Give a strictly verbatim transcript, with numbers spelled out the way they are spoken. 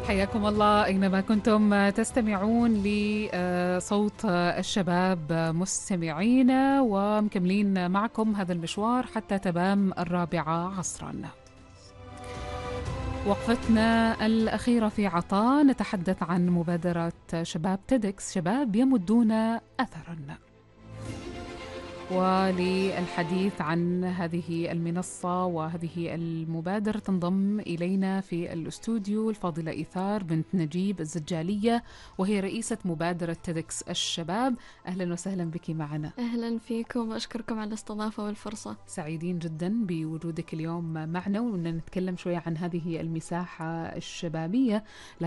حياكم الله أينما كنتم تستمعون لصوت الشباب مستمعين، ومكملين معكم هذا المشوار حتى تمام الرابعة عصرا. وقفتنا الأخيرة في عطاء نتحدث عن مبادرة شباب تيدكس، شباب يمدون أثرا. وللحديث عن هذه المنصة وهذه المبادرة تنضم إلينا في الاستوديو الفاضلة إيثار بنت نجيب الزجالية، وهي رئيسة مبادرة تيدكس الشباب. أهلا وسهلا بك معنا. أهلا فيكم وأشكركم على الاستضافة والفرصة. سعيدين جدا بوجودك اليوم معنا ونتكلم شوية عن هذه المساحة الشبابية.